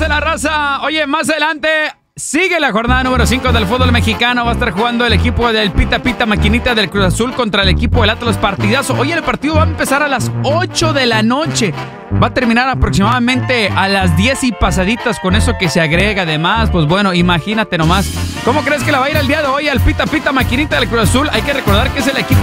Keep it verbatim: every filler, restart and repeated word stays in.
de la raza. Oye, más adelante sigue la jornada número cinco del fútbol mexicano. Va a estar jugando el equipo del Pita Pita Maquinita del Cruz Azul contra el equipo del Atlas. Partidazo. Oye, el partido va a empezar a las ocho de la noche. Va a terminar aproximadamente a las diez y pasaditas, con eso que se agrega además. Pues bueno, imagínate nomás. ¿Cómo crees que la va a ir el día de hoy al Pita Pita Maquinita del Cruz Azul? Hay que recordar que es el equipo